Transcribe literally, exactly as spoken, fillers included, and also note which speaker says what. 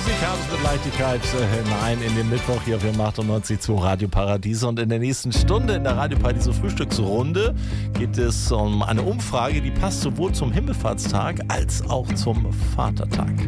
Speaker 1: musikalisch mit Leichtigkeit hinein in den Mittwoch hier auf dem achtundneunzig Komma zwei Radio Paradiso. Und in der nächsten Stunde in der Radio Paradiso Frühstücksrunde geht es um eine Umfrage, die passt sowohl zum Himmelfahrtstag als auch zum Vatertag.